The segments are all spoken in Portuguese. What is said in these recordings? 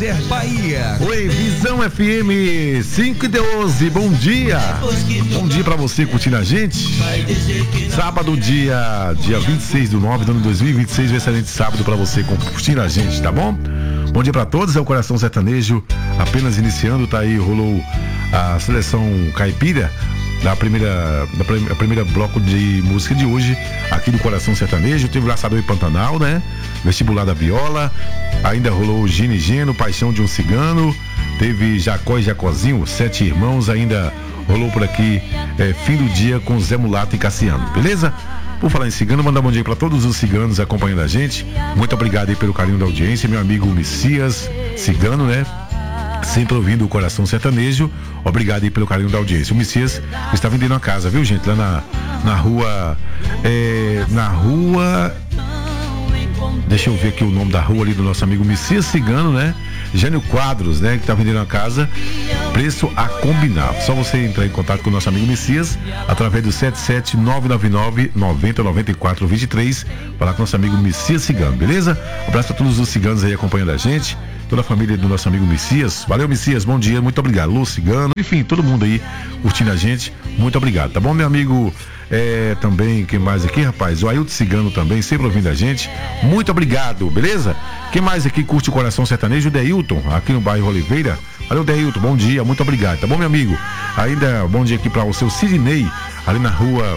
Eliezer Bahia. Oi, Visão FM 5:12, bom dia. Bom dia pra você curtindo a gente. Sábado, dia 26/9 do ano 2026, um excelente sábado pra você curtindo a gente, tá bom? Bom dia pra todos, é o Coração Sertanejo, apenas iniciando, tá aí, rolou a seleção caipira da primeira bloco de música de hoje, aqui do Coração Sertanejo. Teve Laçador e Pantanal, né? Vestibular da Viola, ainda rolou Gino e Geno, Paixão de um Cigano, teve Jacó e Jacozinho, Sete Irmãos, ainda rolou por aqui Fim do Dia com Zé Mulato e Cassiano, beleza? Por falar em cigano, mandar bom dia para todos os ciganos acompanhando a gente. Muito obrigado aí pelo carinho da audiência, meu amigo Messias, cigano, né? Sempre ouvindo o Coração Sertanejo. Obrigado aí pelo carinho da audiência. O Messias está vendendo uma casa, viu, gente? Lá na rua. Deixa eu ver aqui o nome da rua ali do nosso amigo Messias Cigano, né? Jânio Quadros, né? Que tá vendendo uma casa, preço a combinar. Só você entrar em contato com o nosso amigo Messias através do 77999-909423. Falar com o nosso amigo Messias Cigano, beleza? Um abraço a todos os ciganos aí acompanhando a gente, toda a família do nosso amigo Messias. Valeu, Messias, bom dia, muito obrigado. Lu Cigano, enfim, todo mundo aí curtindo a gente, muito obrigado, tá bom, meu amigo? Também, quem mais aqui, rapaz? O Ailton Cigano também, sempre ouvindo a gente. Muito obrigado, beleza? Quem mais aqui curte o Coração Sertanejo? O Deilton, aqui no bairro Oliveira. Valeu, Deilton, bom dia, muito obrigado, tá bom, meu amigo? Ainda bom dia aqui para o seu Sidney, ali na rua.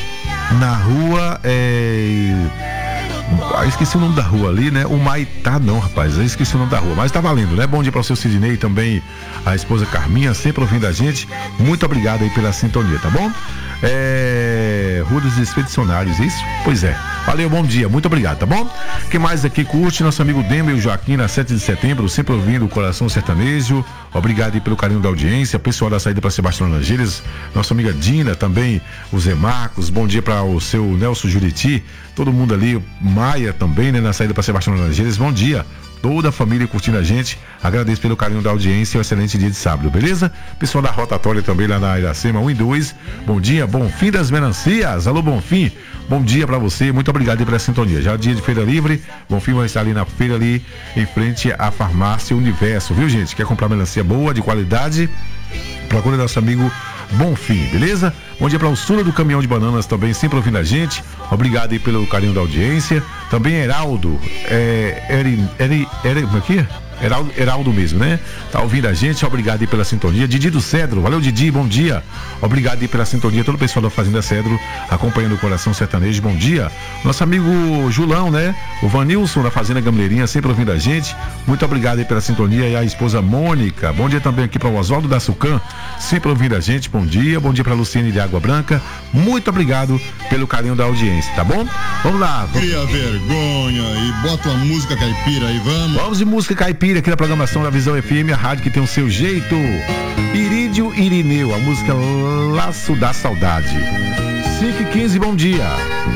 Esqueci o nome da rua ali, né? O Maitá não, rapaz, eu esqueci o nome da rua, mas tá valendo, né? Bom dia para o seu Sidney também, a esposa Carminha, sempre ouvindo a gente. Muito obrigado aí pela sintonia, tá bom? Rua dos Expedicionários, isso? Pois é. Valeu, bom dia, muito obrigado, tá bom? Quem mais aqui curte? Nosso amigo Demo e o Joaquim, na 7 de setembro, sempre ouvindo o Coração Sertanejo. Obrigado aí pelo carinho da audiência. Pessoal da saída para Sebastião Laranjeiras, nossa amiga Dina também, o Zé Marcos, bom dia para o seu Nelson Juriti, todo mundo ali, Maia também, né, na saída para Sebastião Laranjeiras, bom dia. Toda a família curtindo a gente, agradeço pelo carinho da audiência e um excelente dia de sábado, beleza? Pessoal da Rotatória também lá na Iracema 1 e 2, bom dia, bom fim das melancias, alô Bonfim, bom dia pra você, muito obrigado aí pela sintonia. Já é dia de feira livre, Bonfim vai estar ali na feira ali, em frente à farmácia Universo, viu, gente? Quer comprar melancia boa, de qualidade? Procura nosso amigo Bonfim, beleza? Bom dia para o Sula do Caminhão de Bananas também, sempre ouvindo a gente. Obrigado aí pelo carinho da audiência. Também Heraldo, como é que é? Heraldo mesmo, né? Tá ouvindo a gente, obrigado aí pela sintonia. Didi do Cedro, valeu Didi, bom dia. Obrigado aí pela sintonia, todo o pessoal da Fazenda Cedro acompanhando o Coração Sertanejo, bom dia. Nosso amigo Julão, né? O Vanilson da Fazenda Gamleirinha, sempre ouvindo a gente. Muito obrigado aí pela sintonia. E a esposa Mônica, bom dia também aqui para o Oswaldo da Sucan, sempre ouvindo a gente, bom dia para Luciene de Água Branca. Muito obrigado pelo carinho da audiência, tá bom? Vamos lá. Cria vergonha e bota uma música caipira aí, vamos. Vamos de música caipira aqui na programação da Visão FM, a rádio que tem o seu jeito. Irídio Irineu, a música Laço da Saudade. 5h15, bom dia.